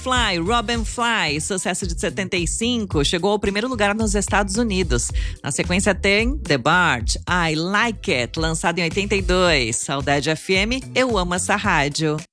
Fly, Robin Fly, sucesso de 75, chegou ao primeiro lugar nos Estados Unidos. Na sequência tem The Bard, I Like It, lançado em 82. Saudade FM, eu amo essa rádio.